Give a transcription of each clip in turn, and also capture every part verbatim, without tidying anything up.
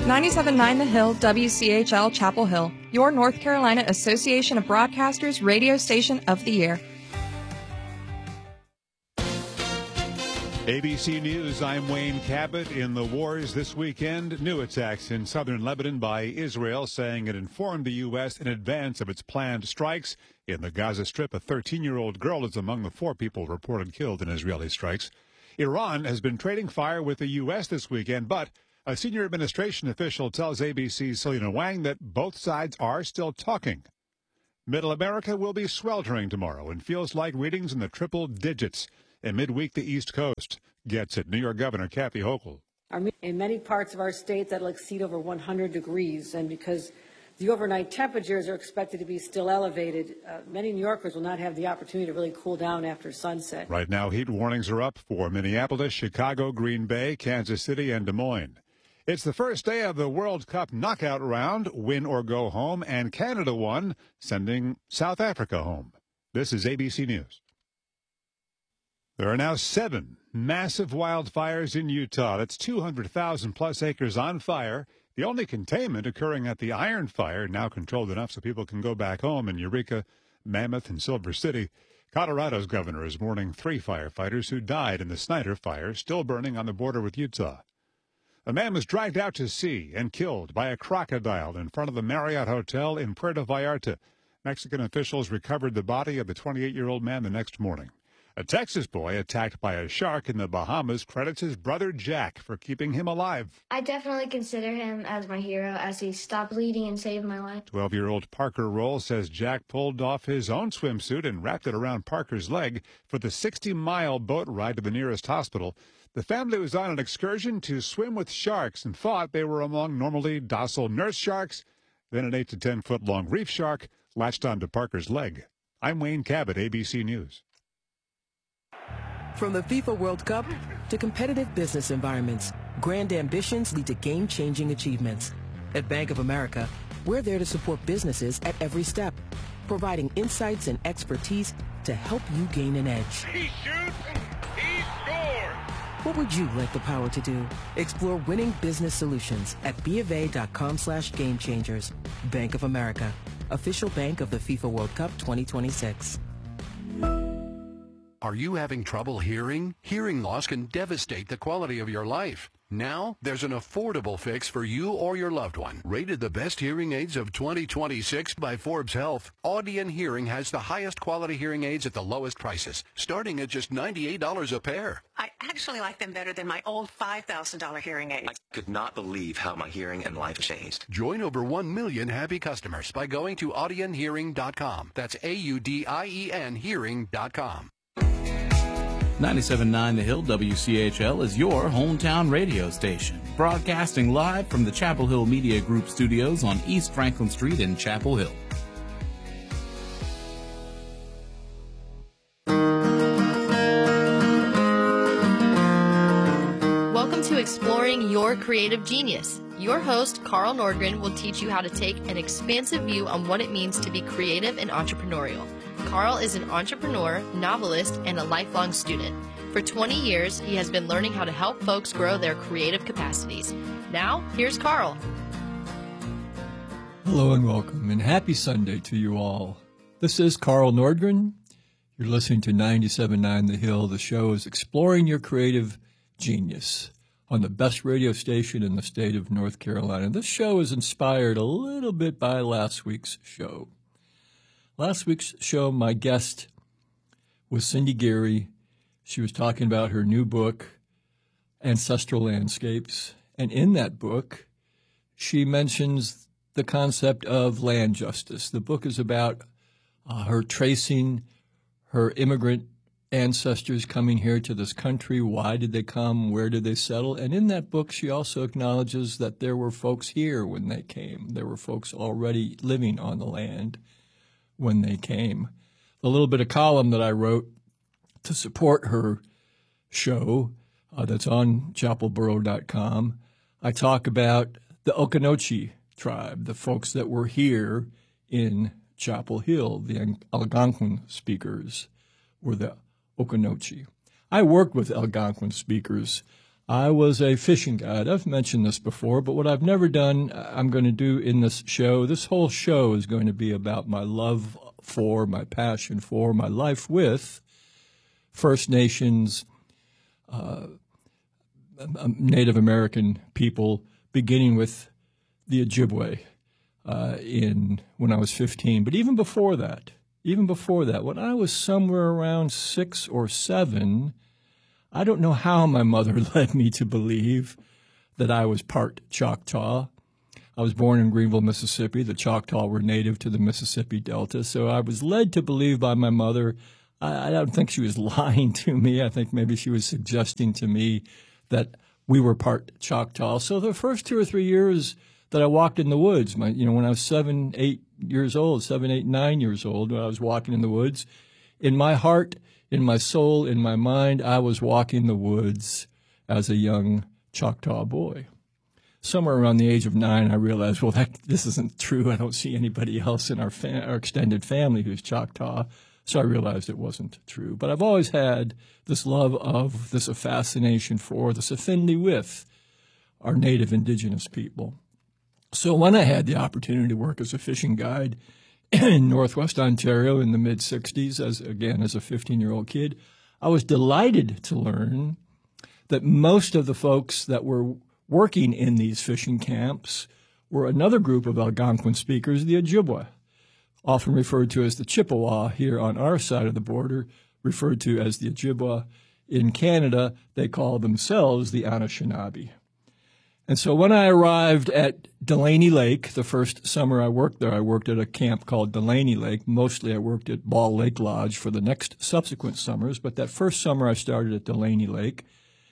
ninety-seven point nine The Hill, W C H L Chapel Hill, your North Carolina Association of Broadcasters radio station of the year. A B C News, I'm Wayne Cabot. In the wars this weekend, new attacks in southern Lebanon by Israel, saying it informed the U S in advance of its planned strikes. In the Gaza Strip, a thirteen-year-old girl is among the four people reported killed in Israeli strikes. Iran has been trading fire with the U S this weekend, but a senior administration official tells A B C's Selena Wang that both sides are still talking. Middle America will be sweltering tomorrow and feels like readings in the triple digits. And midweek, the East Coast gets it. New York Governor Kathy Hochul. In many parts of our state, that'll exceed over one hundred degrees. And because the overnight temperatures are expected to be still elevated, uh, many New Yorkers will not have the opportunity to really cool down after sunset. Right now, heat warnings are up for Minneapolis, Chicago, Green Bay, Kansas City, and Des Moines. It's the first day of the World Cup knockout round, win or go home, and Canada won, sending South Africa home. This is A B C News. There are now seven massive wildfires in Utah. That's two hundred thousand plus acres on fire. The only containment occurring at the Iron Fire, now controlled enough so people can go back home in Eureka, Mammoth, and Silver City. Colorado's governor is mourning three firefighters who died in the Snyder Fire, still burning on the border with Utah. A man was dragged out to sea and killed by a crocodile in front of the Marriott Hotel in Puerto Vallarta. Mexican officials recovered the body of the twenty-eight-year-old man the next morning. A Texas boy attacked by a shark in the Bahamas credits his brother Jack for keeping him alive. I definitely consider him as my hero as he stopped bleeding and saved my life. twelve-year-old Parker Roll says Jack pulled off his own swimsuit and wrapped it around Parker's leg for the sixty-mile boat ride to the nearest hospital. The family was on an excursion to swim with sharks and thought they were among normally docile nurse sharks. Then an eight to ten foot long reef shark latched onto Parker's leg. I'm Wayne Cabot, A B C News. From the FIFA World Cup to competitive business environments, grand ambitions lead to game-changing achievements. At Bank of America, we're there to support businesses at every step, providing insights and expertise to help you gain an edge. He shoots, he scores! What would you like the power to do? Explore winning business solutions at bofa.com slash game changers. Bank of America, official bank of the FIFA World Cup twenty twenty-six. Are you having trouble hearing? Hearing loss can devastate the quality of your life. Now, there's an affordable fix for you or your loved one. Rated the best hearing aids of twenty twenty-six by Forbes Health, Audion Hearing has the highest quality hearing aids at the lowest prices, starting at just ninety-eight dollars a pair. I actually like them better than my old five thousand dollars hearing aids. I could not believe how my hearing and life changed. Join over one million happy customers by going to audion hearing dot com. That's A U D I E N hearing dot com. ninety-seven point nine The Hill, W C H L, is your hometown radio station, broadcasting live from the Chapel Hill Media Group studios on East Franklin Street in Chapel Hill. Welcome to Exploring Your Creative Genius. Your host, Carl Nordgren, will teach you how to take an expansive view on what it means to be creative and entrepreneurial. Carl is an entrepreneur, novelist, and a lifelong student. For twenty years, he has been learning how to help folks grow their creative capacities. Now, here's Carl. Hello and welcome, and happy Sunday to you all. This is Carl Nordgren. You're listening to ninety-seven point nine The Hill. The show is Exploring Your Creative Genius on the best radio station in the state of North Carolina. This show is inspired a little bit by last week's show. Last week's show, my guest was Cindy Geary. She was talking about her new book, Ancestral Landscapes. And in that book, she mentions the concept of land justice. The book is about uh, her tracing her immigrant ancestors coming here to this country. Why did they come? Where did they settle? And in that book, she also acknowledges that there were folks here when they came. There were folks already living on the land when they came. The little bit of column that I wrote to support her show uh, that's on chapel borough dot com, I talk about the Occonochee tribe, the folks that were here in Chapel Hill. The Algonquin speakers were the Occonochee. I worked with Algonquin speakers I was a fishing guide. I've mentioned this before, but what I've never done, I'm going to do in this show. This whole show is going to be about my love for, my passion for, my life with First Nations, uh, Native American people, beginning with the Ojibwe uh, in when I was fifteen. But even before that, even before that, when I was somewhere around six or seven, I don't know how my mother led me to believe that I was part Choctaw. I was born in Greenville, Mississippi. The Choctaw were native to the Mississippi Delta. So I was led to believe by my mother. I, I don't think she was lying to me. I think maybe she was suggesting to me that we were part Choctaw. So the first two or three years that I walked in the woods, my, you know, when I was seven, eight years old, seven, eight, nine years old, when I was walking in the woods, in my heart, in my soul, in my mind, I was walking the woods as a young Choctaw boy. Somewhere around the age of nine, I realized, well, that, this isn't true. I don't see anybody else in our, fa- our extended family who's Choctaw. So I realized it wasn't true. But I've always had this love of, this a fascination for, this affinity with our native indigenous people. So when I had the opportunity to work as a fishing guide in Northwest Ontario in the mid-sixties, as again, as a fifteen-year-old kid, I was delighted to learn that most of the folks that were working in these fishing camps were another group of Algonquin speakers, the Ojibwe, often referred to as the Chippewa here on our side of the border, referred to as the Ojibwe. In Canada, they call themselves the Anishinaabe. And so when I arrived at Delaney Lake, the first summer I worked there, I worked at a camp called Delaney Lake. Mostly I worked at Ball Lake Lodge for the next subsequent summers, but that first summer I started at Delaney Lake.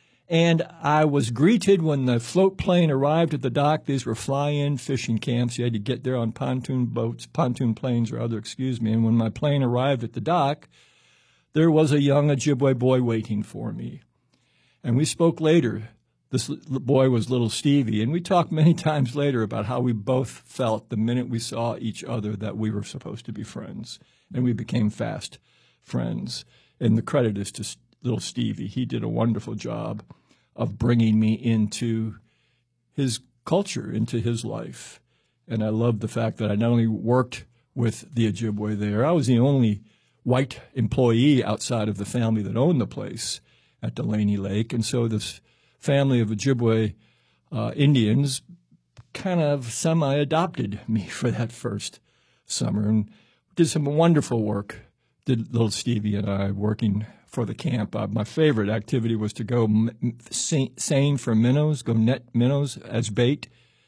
And I was greeted when the float plane arrived at the dock. These were fly-in fishing camps. You had to get there on pontoon boats, pontoon planes rather, excuse me. And when my plane arrived at the dock, there was a young Ojibwe boy waiting for me. And we spoke later. This boy was little Stevie, and we talked many times later about how we both felt the minute we saw each other that we were supposed to be friends, and we became fast friends. And the credit is to little Stevie. He did a wonderful job of bringing me into his culture, into his life. And I loved the fact that I not only worked with the Ojibwe there, I was the only white employee outside of the family that owned the place at Delaney Lake, and so this family of Ojibwe uh, Indians kind of semi-adopted me for that first summer and did some wonderful work, did little Stevie and I working for the camp. Uh, my favorite activity was to go m- seine for minnows, go net minnows as bait.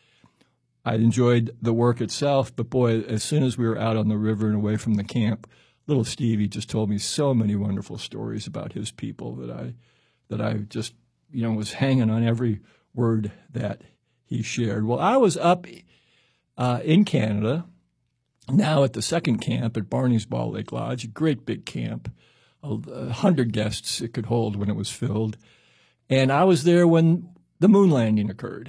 I enjoyed the work itself, but boy, as soon as we were out on the river and away from the camp, little Stevie just told me so many wonderful stories about his people that I, that I just you know, was hanging on every word that he shared. Well, I was up uh, in Canada, now at the second camp at Barney's Ball Lake Lodge, a great big camp, a hundred guests it could hold when it was filled. And I was there when the moon landing occurred.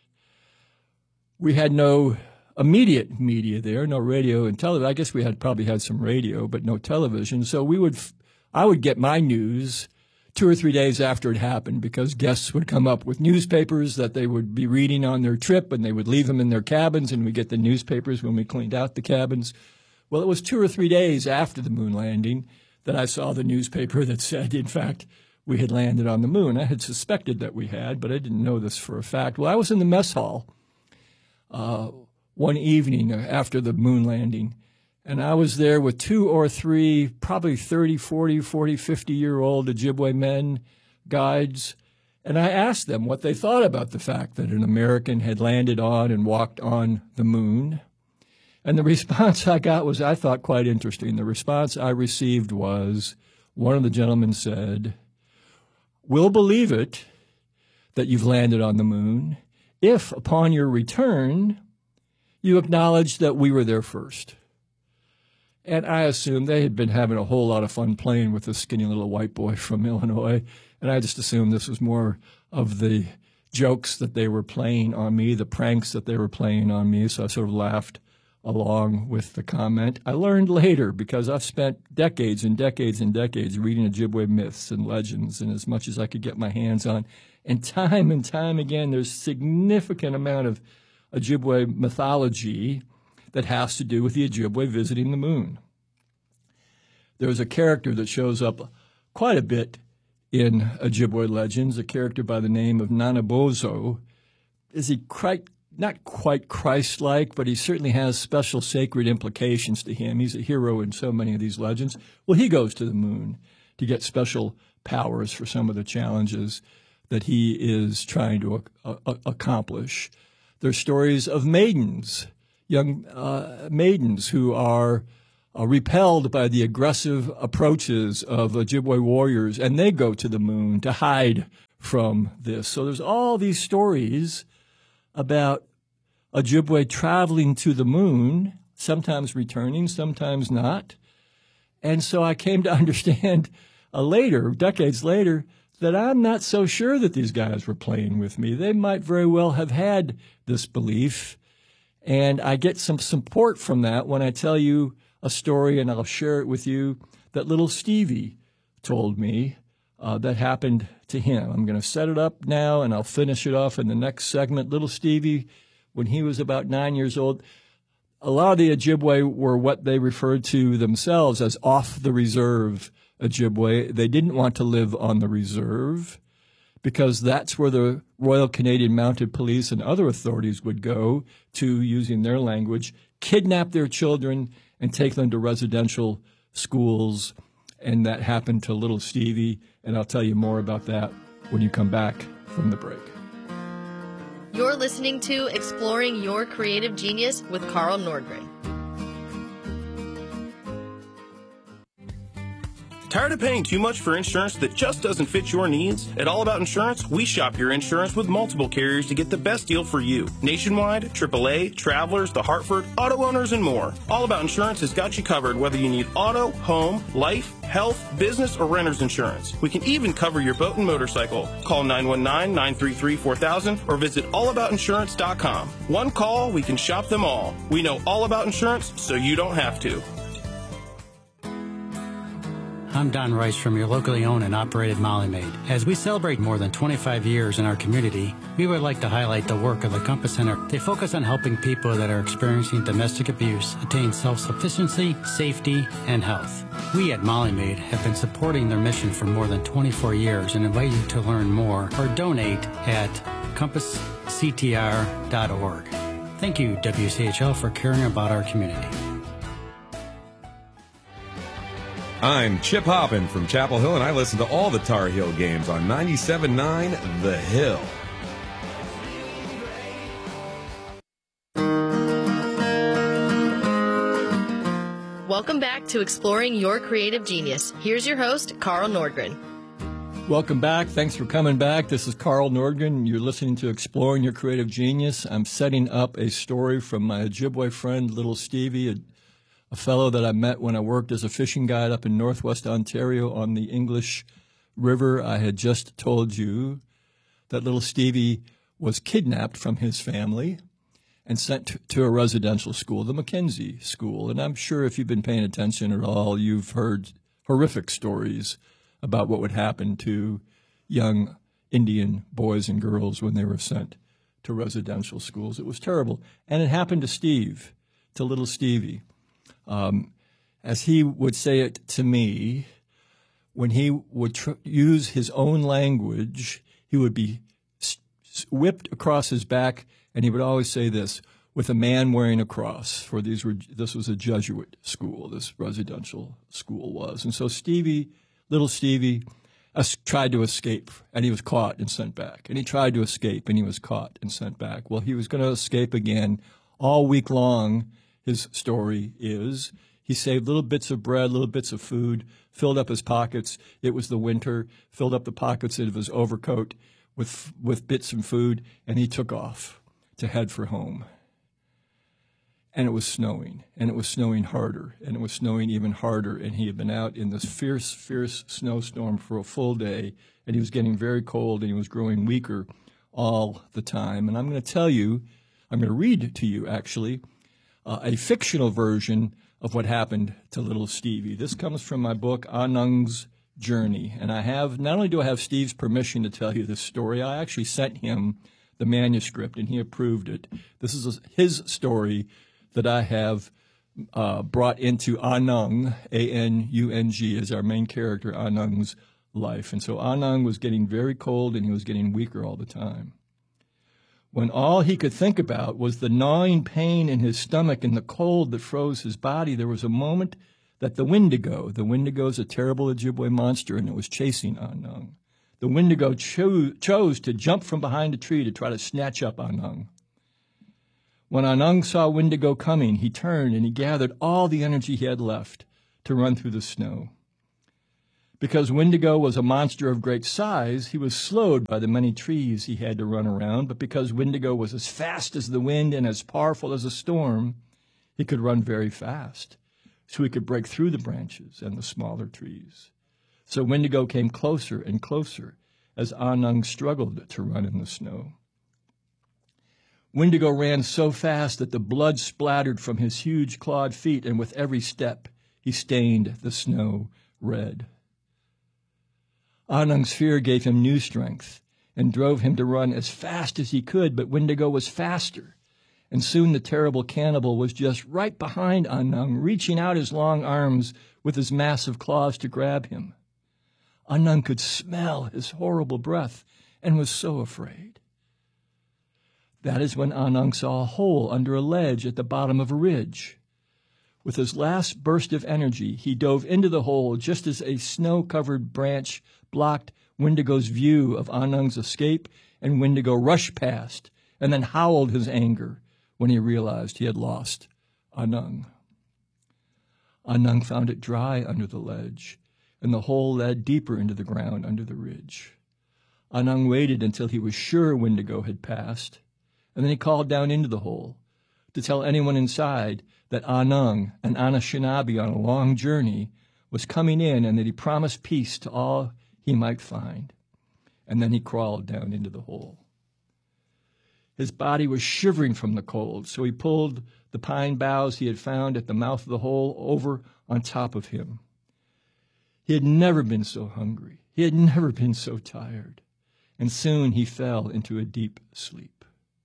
We had no immediate media there, no radio and television. I guess we had probably had some radio, but no television. So we would, I would get my news two or three days after it happened because guests would come up with newspapers that they would be reading on their trip, and they would leave them in their cabins, and we get the newspapers when we cleaned out the cabins. Well, it was two or three days after the moon landing that I saw the newspaper that said, in fact, we had landed on the moon. I had suspected that we had, but I didn't know this for a fact. Well, I was in the mess hall uh, one evening after the moon landing, and I was there with two or three, probably thirty, forty, forty, fifty-year-old Ojibwe men, guides, and I asked them what they thought about the fact that an American had landed on and walked on the moon. And the response I got was, I thought, quite interesting. The response I received was, one of the gentlemen said, "We'll believe it that you've landed on the moon if, upon your return, you acknowledge that we were there first." And I assumed they had been having a whole lot of fun playing with this skinny little white boy from Illinois. And I just assumed this was more of the jokes that they were playing on me, the pranks that they were playing on me. So I sort of laughed along with the comment. I learned later, because I've spent decades and decades and decades reading Ojibwe myths and legends, and as much as I could get my hands on. And time and time again, there's a significant amount of Ojibwe mythology that has to do with the Ojibwe visiting the moon. There's a character that shows up quite a bit in Ojibwe legends, a character by the name of Nanabozo. Is he quite, not quite Christ-like, but he certainly has special sacred implications to him. He's a hero in so many of these legends. Well, he goes to the moon to get special powers for some of the challenges that he is trying to uh, uh, accomplish. There's stories of maidens, young uh, maidens who are uh, repelled by the aggressive approaches of Ojibwe warriors, and they go to the moon to hide from this. So there's all these stories about Ojibwe traveling to the moon, sometimes returning, sometimes not. And so I came to understand uh, later, decades later, that I'm not so sure that these guys were playing with me. They might very well have had this belief. And I get some support from that when I tell you a story, and I'll share it with you, that little Stevie told me uh, that happened to him. I'm going to set it up now, and I'll finish it off in the next segment. Little Stevie, when he was about nine years old, a lot of the Ojibwe were what they referred to themselves as off the reserve Ojibwe. They didn't want to live on the reserve because that's where the Royal Canadian Mounted Police and other authorities would go to, using their language, kidnap their children and take them to residential schools. And that happened to little Stevie, and I'll tell you more about that when you come back from the break. You're listening to Exploring Your Creative Genius with Carl Nordgren. Tired of paying too much for insurance that just doesn't fit your needs? At All About Insurance, we shop your insurance with multiple carriers to get the best deal for you. Nationwide, triple A, Travelers, The Hartford, auto owners, and more. All About Insurance has got you covered whether you need auto, home, life, health, business, or renter's insurance. We can even cover your boat and motorcycle. Call nine one nine, nine three three, four thousand or visit all about insurance dot com. One call, we can shop them all. We know all about insurance, so you don't have to. I'm Don Rice from your locally owned and operated Molly Maid. As we celebrate more than twenty-five years in our community, we would like to highlight the work of the Compass Center. They focus on helping people that are experiencing domestic abuse attain self-sufficiency, safety, and health. We at Molly Maid have been supporting their mission for more than twenty-four years and invite you to learn more or donate at compass c t r dot org. Thank you, W C H L, for caring about our community. I'm Chip Hoppin from Chapel Hill, and I listen to all the Tar Heel games on ninety-seven point nine The Hill. Welcome back to Exploring Your Creative Genius. Here's your host, Carl Nordgren. Welcome back. Thanks for coming back. This is Carl Nordgren. You're listening to Exploring Your Creative Genius. I'm setting up a story from my Ojibwe friend, Little Stevie, a a fellow that I met when I worked as a fishing guide up in northwest Ontario on the English River. I had just told you that little Stevie was kidnapped from his family and sent to a residential school, the Mackenzie School. And I'm sure if you've been paying attention at all, you've heard horrific stories about what would happen to young Indian boys and girls when they were sent to residential schools. It was terrible. And it happened to Steve, to little Stevie. Um, as he would say it to me, when he would tr- use his own language, he would be s- whipped across his back, and he would always say this, with a man wearing a cross, for these were, this was a Jesuit school, this residential school was. And so Stevie, little Stevie, uh, tried to escape, and he was caught and sent back. And he tried to escape, and he was caught and sent back. Well, he was going to escape again all week long. His story is he saved little bits of bread, little bits of food, filled up his pockets. It was the winter, filled up the pockets of his overcoat with with bits of food, and he took off to head for home. And it was snowing, and it was snowing harder, and it was snowing even harder, and he had been out in this fierce, fierce snowstorm for a full day, and he was getting very cold, and he was growing weaker all the time. And I'm going to tell you, I'm going to read to you, actually, uh, a fictional version of what happened to little Stevie. This comes from my book, Anung's Journey. And I have, not only do I have Steve's permission to tell you this story, I actually sent him the manuscript and he approved it. This is his story that I have uh, brought into Anung, A N U N G, as our main character, Anung's life. And so Anung was getting very cold and he was getting weaker all the time. When all he could think about was the gnawing pain in his stomach and the cold that froze his body, there was a moment that the Wendigo, the Wendigo is a terrible Ojibwe monster, and it was chasing Anung. The Wendigo cho- chose to jump from behind a tree to try to snatch up Anung. When Anung saw Wendigo coming, he turned and he gathered all the energy he had left to run through the snow. Because Wendigo was a monster of great size, he was slowed by the many trees he had to run around, but because Wendigo was as fast as the wind and as powerful as a storm, he could run very fast, so he could break through the branches and the smaller trees. So Wendigo came closer and closer as Anung struggled to run in the snow. Wendigo ran so fast that the blood splattered from his huge clawed feet, and with every step he stained the snow red. Anung's fear gave him new strength and drove him to run as fast as he could, but Wendigo was faster, and soon the terrible cannibal was just right behind Anung, reaching out his long arms with his massive claws to grab him. Anung could smell his horrible breath and was so afraid. That is when Anung saw a hole under a ledge at the bottom of a ridge. With his last burst of energy, he dove into the hole just as a snow-covered branch blocked Wendigo's view of Anung's escape, and Wendigo rushed past and then howled his anger when he realized he had lost Anung. Anung found it dry under the ledge, and the hole led deeper into the ground under the ridge. Anung waited until he was sure Wendigo had passed, and then he called down into the hole to tell anyone inside that Anung, an Anishinaabe on a long journey, was coming in and that he promised peace to all he might find. And then he crawled down into the hole. His body was shivering from the cold, so he pulled the pine boughs he had found at the mouth of the hole over on top of him. He had never been so hungry. He had never been so tired. And soon he fell into a deep sleep.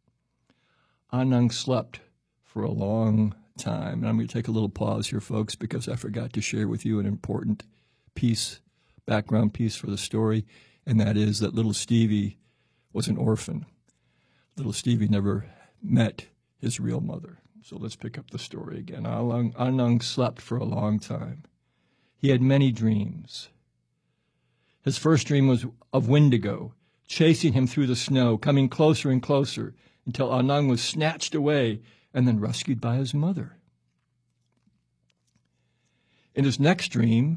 Anung slept for a long time. And I'm going to take a little pause here, folks, because I forgot to share with you an important piece, background piece for the story, and that is that little Stevie was an orphan. Little Stevie never met his real mother. So let's pick up the story again. Anung, Anung slept for a long time. He had many dreams. His first dream was of Wendigo, chasing him through the snow, coming closer and closer until Anung was snatched away and then rescued by his mother. In his next dream,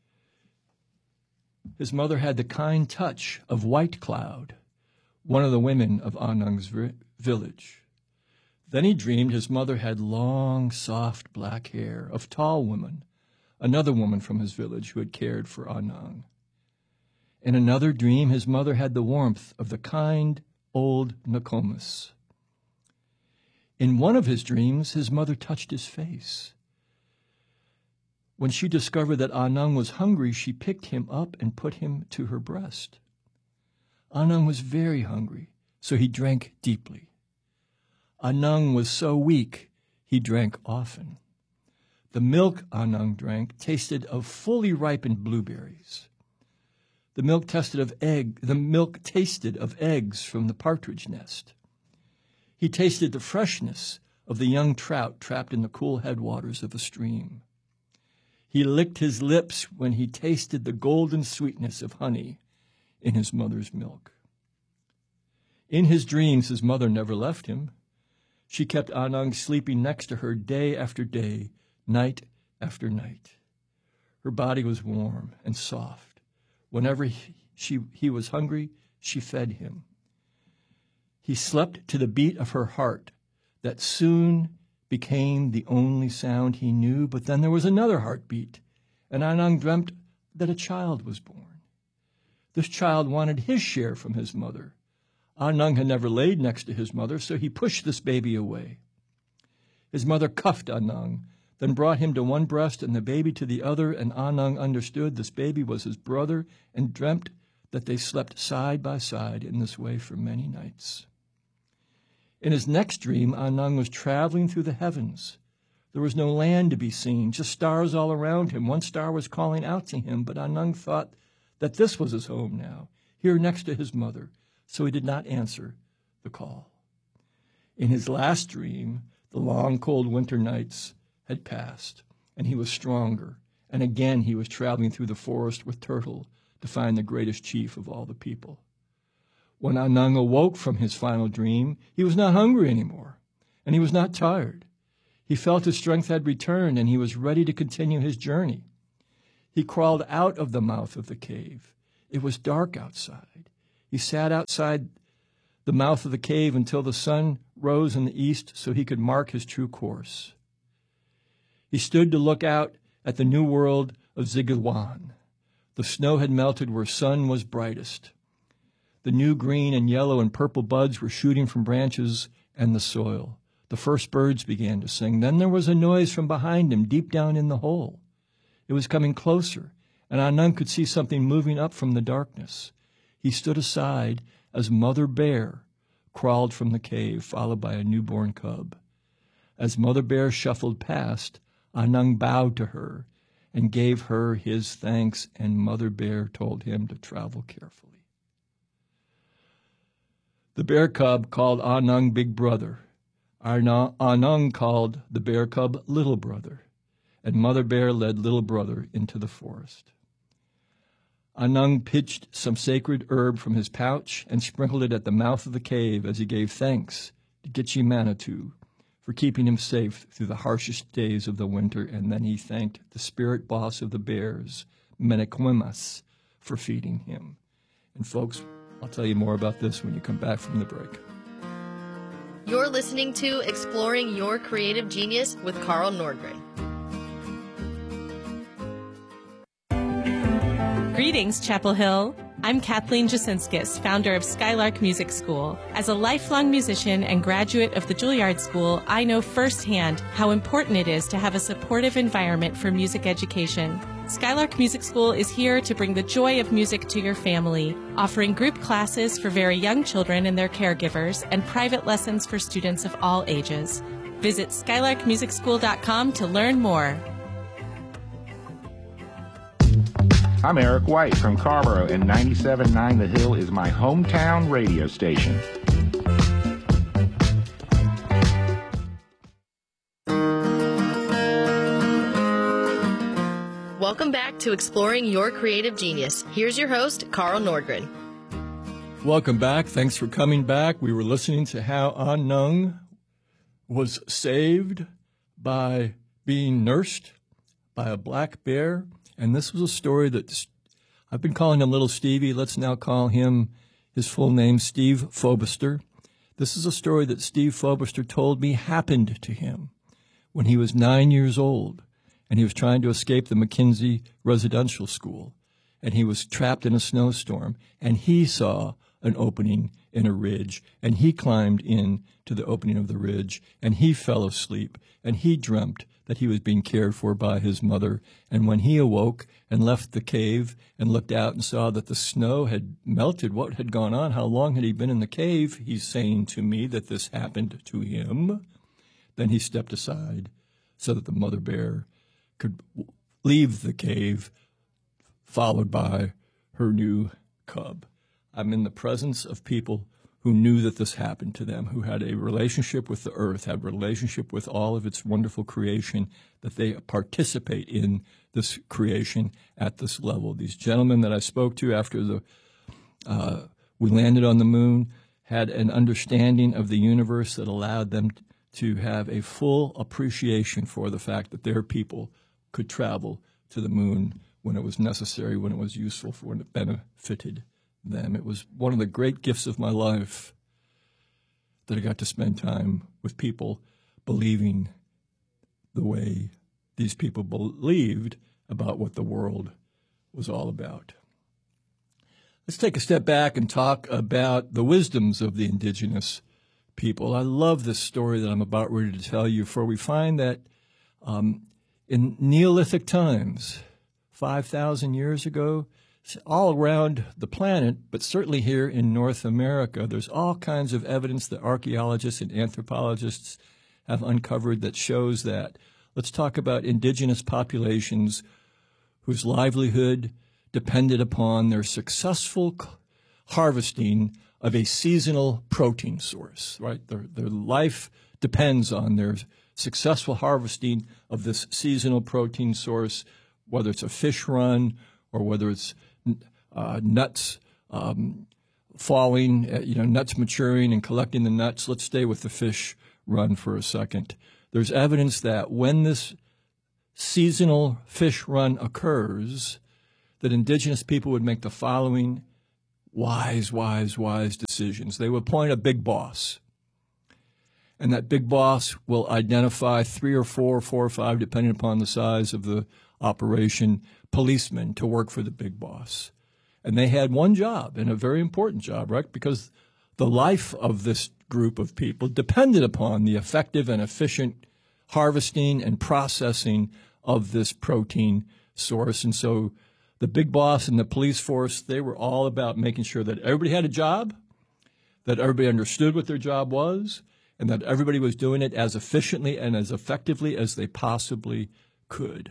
his mother had the kind touch of White Cloud, one of the women of Anung's village. Then he dreamed his mother had long, soft black hair of Tall Woman, another woman from his village who had cared for Anung. In another dream, his mother had the warmth of the kind old Nokomis. In one of his dreams, his mother touched his face. When she discovered that Anung was hungry, she picked him up and put him to her breast. Anung was very hungry, so he drank deeply. Anung was so weak, he drank often. The milk Anung drank tasted of fully ripened blueberries. The milk tasted of egg, the milk tasted of eggs from the partridge nest. He tasted the freshness of the young trout trapped in the cool headwaters of a stream. He licked his lips when he tasted the golden sweetness of honey in his mother's milk. In his dreams, his mother never left him. She kept Anung sleeping next to her day after day, night after night. Her body was warm and soft. Whenever he, she, he was hungry, she fed him. He slept to the beat of her heart that soon became the only sound he knew, but then there was another heartbeat, and Anung dreamt that a child was born. This child wanted his share from his mother. Anung had never laid next to his mother, so he pushed this baby away. His mother cuffed Anung, then brought him to one breast and the baby to the other, and Anung understood this baby was his brother and dreamt that they slept side by side in this way for many nights. In his next dream, Anung was traveling through the heavens. There was no land to be seen, just stars all around him. One star was calling out to him, but Anung thought that this was his home now, here next to his mother, so he did not answer the call. In his last dream, the long, cold winter nights had passed, and he was stronger, and again he was traveling through the forest with Turtle to find the greatest chief of all the people. When Anung awoke from his final dream, he was not hungry anymore, and he was not tired. He felt his strength had returned, and he was ready to continue his journey. He crawled out of the mouth of the cave. It was dark outside. He sat outside the mouth of the cave until the sun rose in the east so he could mark his true course. He stood to look out at the new world of Zigilwan. The snow had melted where sun was brightest. The new green and yellow and purple buds were shooting from branches and the soil. The first birds began to sing. Then there was a noise from behind him, deep down in the hole. It was coming closer, and Anung could see something moving up from the darkness. He stood aside as Mother Bear crawled from the cave, followed by a newborn cub. As Mother Bear shuffled past, Anung bowed to her and gave her his thanks, and Mother Bear told him to travel carefully. The bear cub called Anung Big Brother. Anung called the bear cub Little Brother, and Mother Bear led Little Brother into the forest. Anung pitched some sacred herb from his pouch and sprinkled it at the mouth of the cave as he gave thanks to Gitche Manitou for keeping him safe through the harshest days of the winter, and then he thanked the spirit boss of the bears, Menequimas, for feeding him. And folks, I'll tell you more about this when you come back from the break. You're listening to Exploring Your Creative Genius with Carl Nordgren. Greetings, Chapel Hill. I'm Kathleen Jasinskis, founder of Skylark Music School. As a lifelong musician and graduate of the Juilliard School, I know firsthand how important it is to have a supportive environment for music education. Skylark Music School is here to bring the joy of music to your family, offering group classes for very young children and their caregivers, and private lessons for students of all ages. Visit skylark music school dot com to learn more. I'm Eric White from Carrboro, and ninety-seven point nine The Hill is my hometown radio station. Welcome back to Exploring Your Creative Genius. Here's your host, Carl Nordgren. Welcome back. Thanks for coming back. We were listening to how Anung was saved by being nursed by a black bear. And this was a story that I've been calling him Little Stevie. Let's now call him his full name, Steve Fobister. This is a story that Steve Fobister told me happened to him when he was nine years old, and he was trying to escape the McKinsey residential school, and he was trapped in a snowstorm, and he saw an opening in a ridge, and he climbed in to the opening of the ridge, and he fell asleep, and he dreamt that he was being cared for by his mother. And when he awoke and left the cave and looked out and saw that the snow had melted, what had gone on? How long had he been in the cave? He's saying to me that this happened to him. Then he stepped aside so that the mother bear could leave the cave, followed by her new cub. I'm in the presence of people who knew that this happened to them, who had a relationship with the earth, had a relationship with all of its wonderful creation, that they participate in this creation at this level. These gentlemen that I spoke to after the uh, we landed on the moon had an understanding of the universe that allowed them to have a full appreciation for the fact that their people could travel to the moon when it was necessary, when it was useful, for when it benefited them. It was one of the great gifts of my life that I got to spend time with people believing the way these people believed about what the world was all about. Let's take a step back and talk about the wisdoms of the indigenous people. I love this story that I'm about ready to tell you, for we find that um, in Neolithic times, five thousand years ago, all around the planet, but certainly here in North America, there's all kinds of evidence that archaeologists and anthropologists have uncovered that shows that. Let's talk about indigenous populations whose livelihood depended upon their successful harvesting of a seasonal protein source, right? Their, their life depends on their successful harvesting of this seasonal protein source, whether it's a fish run or whether it's uh, nuts um, falling, uh, you know, nuts maturing and collecting the nuts. Let's stay with the fish run for a second. There's evidence that when this seasonal fish run occurs, that indigenous people would make the following wise, wise, wise decisions. They would appoint a big boss, and that big boss will identify three or four, four or five, depending upon the size of the operation, policemen to work for the big boss. And they had one job, and a very important job, right? Because the life of this group of people depended upon the effective and efficient harvesting and processing of this protein source. And so the big boss and the police force, they were all about making sure that everybody had a job, that everybody understood what their job was, and that everybody was doing it as efficiently and as effectively as they possibly could.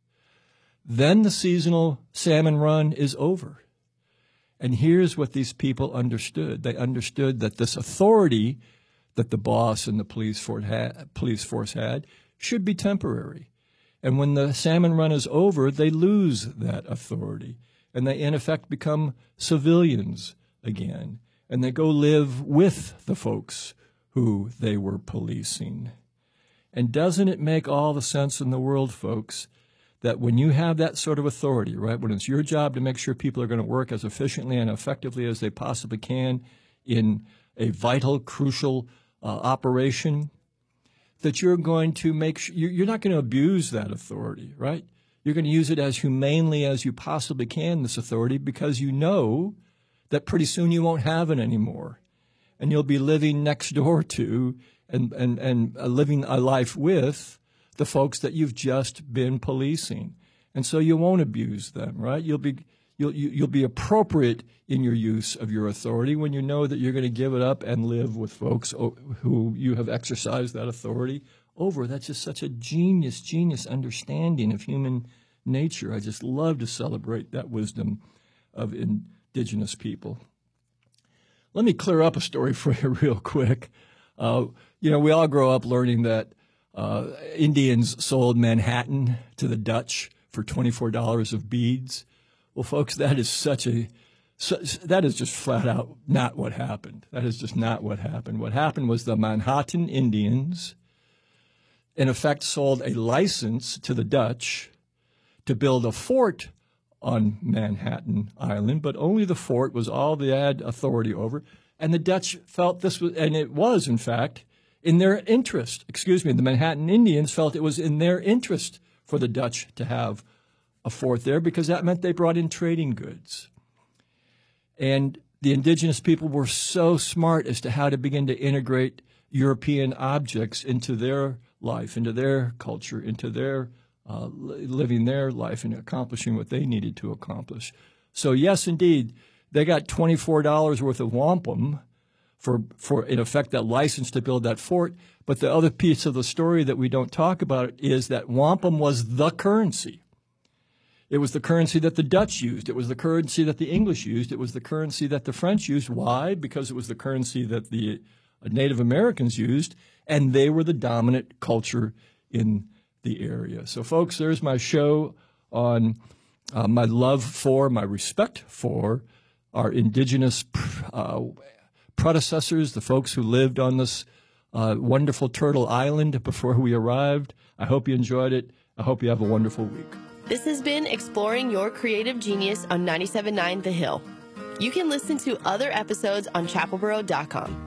Then the seasonal salmon run is over. And here's what these people understood. They understood that this authority that the boss and the police force had, police force had should be temporary. And when the salmon run is over, they lose that authority. And they, in effect, become civilians again. And they go live with the folks who they were policing. And doesn't it make all the sense in the world, folks, that when you have that sort of authority, right, when it's your job to make sure people are going to work as efficiently and effectively as they possibly can in a vital, crucial uh, operation, that you're going to make sure, you're not going to abuse that authority, right? You're going to use it as humanely as you possibly can, this authority, because you know that pretty soon you won't have it anymore. And you'll be living next door to and, and, and uh, living a life with the folks that you've just been policing. And so you won't abuse them, right? You'll be, you'll, you'll be appropriate in your use of your authority when you know that you're going to give it up and live with folks who you have exercised that authority over. That's just such a genius, genius understanding of human nature. I just love to celebrate that wisdom of indigenous people. Let me clear up a story for you real quick. Uh, you know, we all grow up learning that uh, Indians sold Manhattan to the Dutch for twenty-four dollars of beads. Well, folks, that is such a such, that is just flat out not what happened. That is just not what happened. What happened was the Manhattan Indians, in effect, sold a license to the Dutch to build a fort on Manhattan Island, but only the fort was all they had authority over. And the Dutch felt this was, and it was, in fact, in their interest. Excuse me, the Manhattan Indians felt it was in their interest for the Dutch to have a fort there because that meant they brought in trading goods. And the indigenous people were so smart as to how to begin to integrate European objects into their life, into their culture, into their uh, living their life and accomplishing what they needed to accomplish. So yes, indeed, they got twenty-four dollars worth of wampum for, for, in effect, that license to build that fort. But the other piece of the story that we don't talk about is that wampum was the currency. It was the currency that the Dutch used. It was the currency that the English used. It was the currency that the French used. Why? Because it was the currency that the Native Americans used, and they were the dominant culture in the area. So, folks, there's my show on uh, my love for, my respect for our indigenous uh, predecessors, the folks who lived on this uh, wonderful Turtle Island before we arrived. I hope you enjoyed it. I hope you have a wonderful week. This has been Exploring Your Creative Genius on ninety-seven point nine The Hill. You can listen to other episodes on chapel boro dot com.